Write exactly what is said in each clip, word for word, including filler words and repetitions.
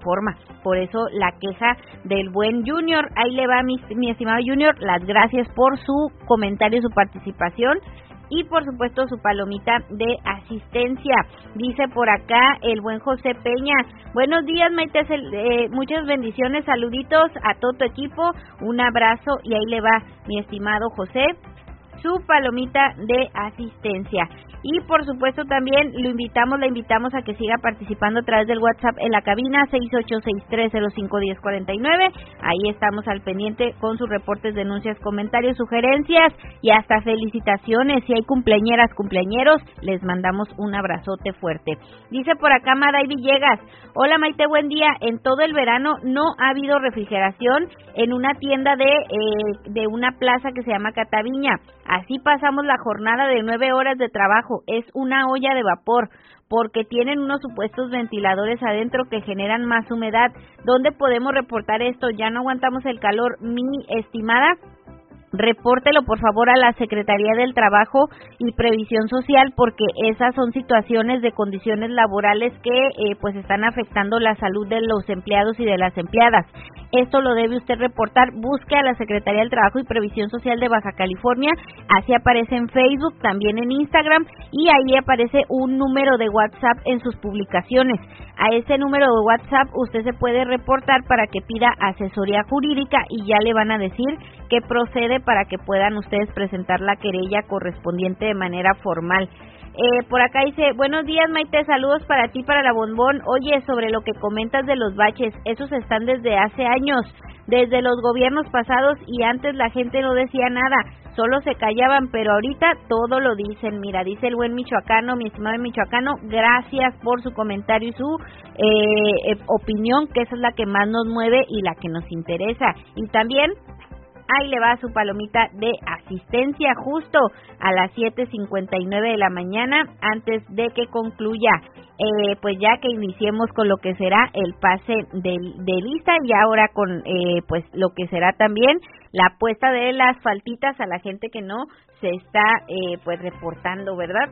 forma. Por eso la queja del buen Junior. Ahí le va mi, mi estimado Junior, las gracias por su comentario, su participación y por supuesto su palomita de asistencia. Dice por acá el buen José Peña, buenos días Maite, eh, muchas bendiciones, saluditos a todo tu equipo, un abrazo, y ahí le va mi estimado José su palomita de asistencia. Y por supuesto también lo invitamos, la invitamos a que siga participando a través del WhatsApp en la cabina seis ocho seis tres cero cinco uno cero cuatro nueve. Ahí estamos al pendiente con sus reportes, denuncias, comentarios, sugerencias y hasta felicitaciones. Si hay cumpleañeras, cumpleañeros, les mandamos un abrazote fuerte. Dice por acá Maday Villegas, hola Maite, buen día. En todo el verano no ha habido refrigeración en una tienda de, eh, de una plaza que se llama Cataviña. Así pasamos la jornada de nueve horas de trabajo. Es una olla de vapor, porque tienen unos supuestos ventiladores adentro que generan más humedad. ¿Dónde podemos reportar esto? Ya no aguantamos el calor, mi estimada. Repórtelo por favor a la Secretaría del Trabajo y Previsión Social, porque esas son situaciones de condiciones laborales que eh, pues están afectando la salud de los empleados y de las empleadas. Esto lo debe usted reportar. Busque a la Secretaría del Trabajo y Previsión Social de Baja California, así aparece en Facebook, también en Instagram, y ahí aparece un número de WhatsApp en sus publicaciones. A ese número de WhatsApp usted se puede reportar para que pida asesoría jurídica y ya le van a decir qué procede para que puedan ustedes presentar la querella correspondiente de manera formal. Eh, por acá dice, buenos días Maite, saludos para ti, para la Bombón. Oye, sobre lo que comentas de los baches, esos están desde hace años, desde los gobiernos pasados, y antes la gente no decía nada, solo se callaban, pero ahorita todo lo dicen. Mira, dice el buen michoacano, mi estimado michoacano, gracias por su comentario y su eh, eh, opinión, que esa es la que más nos mueve y la que nos interesa. Y también ahí le va su palomita de asistencia justo a las siete cincuenta y nueve de la mañana, antes de que concluya, eh, pues ya que iniciemos con lo que será el pase de, de lista, y ahora con eh, pues lo que será también la puesta de las faltitas a la gente que no se está eh, pues reportando, ¿verdad?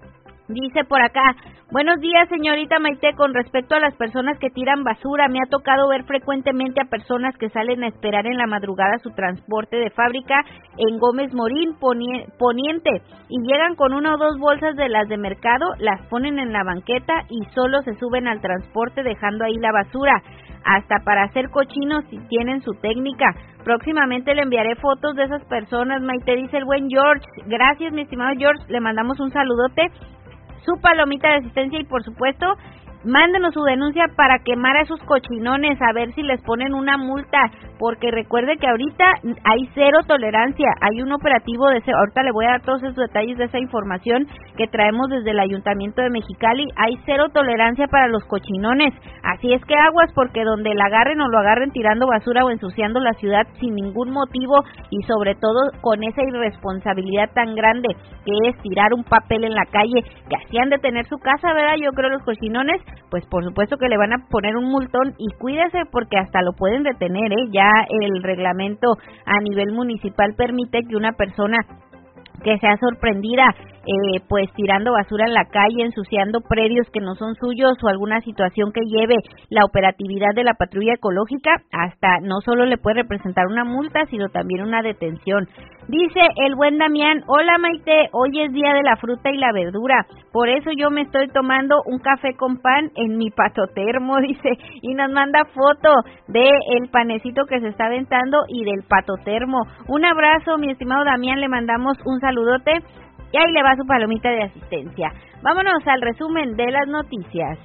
Dice por acá, buenos días señorita Maite, con respecto a las personas que tiran basura, me ha tocado ver frecuentemente a personas que salen a esperar en la madrugada su transporte de fábrica en Gómez Morín Poniente, y llegan con una o dos bolsas de las de mercado, las ponen en la banqueta y solo se suben al transporte dejando ahí la basura, hasta para hacer cochinos si tienen su técnica. Próximamente le enviaré fotos de esas personas, Maite, dice el buen George. Gracias mi estimado George, le mandamos un saludote, su palomita de asistencia, y por supuesto mándenos su denuncia para quemar a esos cochinones, a ver si les ponen una multa, porque recuerde que ahorita hay cero tolerancia, hay un operativo de cero. Ahorita le voy a dar todos esos detalles de esa información que traemos desde el Ayuntamiento de Mexicali. Hay cero tolerancia para los cochinones, así es que aguas, porque donde la agarren o lo agarren tirando basura o ensuciando la ciudad sin ningún motivo, y sobre todo con esa irresponsabilidad tan grande que es tirar un papel en la calle, que hacían de tener su casa, ¿verdad? Yo creo los cochinones, pues por supuesto que le van a poner un multón, y cuídese porque hasta lo pueden detener, ¿eh? Ya el reglamento a nivel municipal permite que una persona que sea sorprendida eh, pues tirando basura en la calle, ensuciando predios que no son suyos, o alguna situación que lleve la operatividad de la patrulla ecológica, hasta no solo le puede representar una multa, sino también una detención. Dice el buen Damián, hola Maite, hoy es día de la fruta y la verdura, por eso yo me estoy tomando un café con pan en mi patotermo, dice, y nos manda foto de el panecito que se está aventando y del patotermo. Un abrazo mi estimado Damián, le mandamos un saludote, y ahí le va su palomita de asistencia. Vámonos al resumen de las noticias.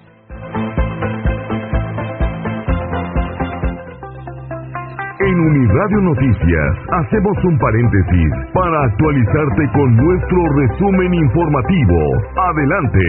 En Uniradio Noticias hacemos un paréntesis para actualizarte con nuestro resumen informativo. Adelante.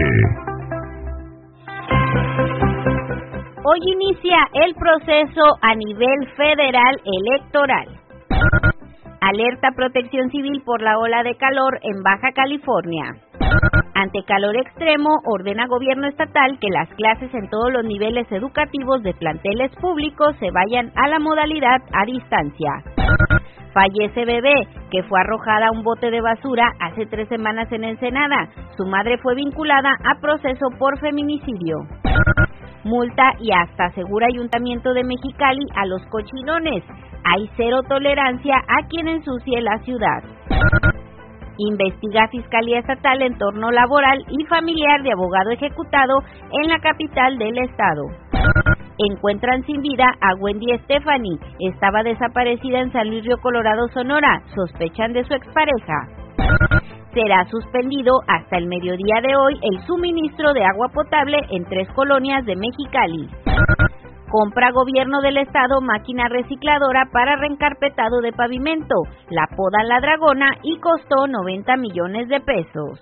Hoy inicia el proceso a nivel federal electoral. Alerta Protección Civil por la ola de calor en Baja California. Ante calor extremo, ordena gobierno estatal que las clases en todos los niveles educativos de planteles públicos se vayan a la modalidad a distancia. Fallece bebé que fue arrojada a un bote de basura hace tres semanas en Ensenada. Su madre fue vinculada a proceso por feminicidio. multa y hasta asegura Ayuntamiento de Mexicali a los cochinones. Hay cero tolerancia a quien ensucie la ciudad. Investiga Fiscalía Estatal entorno laboral y familiar de abogado ejecutado en la capital del estado. Encuentran sin vida a Wendy Stephanie. Estaba desaparecida en San Luis Río Colorado, Sonora. Sospechan de su expareja. Será suspendido hasta el mediodía de hoy el suministro de agua potable en tres colonias de Mexicali. Compra gobierno del estado máquina recicladora para reencarpetado de pavimento. La podan La Dragona y costó noventa millones de pesos.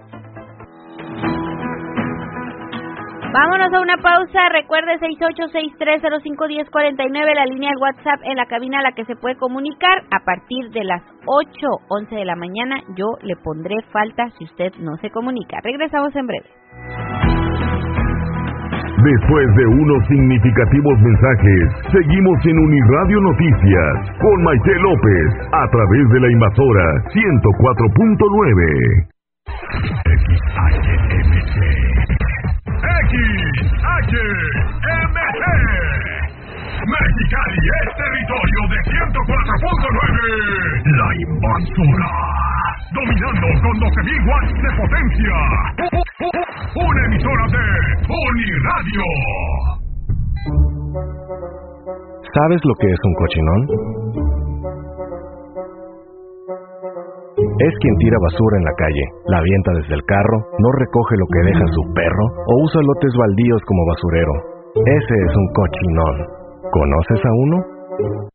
Vámonos a una pausa. Recuerde seis ocho seis tres cero cinco uno cero cuatro nueve, la línea del WhatsApp en la cabina a la que se puede comunicar. A partir de las ocho once de la mañana yo le pondré falta si usted no se comunica. Regresamos en breve. Después de unos significativos mensajes, seguimos en Uniradio Noticias con Maite López a través de la invasora ciento cuatro punto nueve. X H M C X H M C Mexicali es territorio de ciento cuatro punto nueve. La invasora, dominando con doce mil watts de potencia. Una emisora de Uniradio. ¿Sabes lo que es un cochinón? Es quien tira basura en la calle, la avienta desde el carro, no recoge lo que deja su perro o usa lotes baldíos como basurero. Ese es un cochinón. ¿Conoces a uno?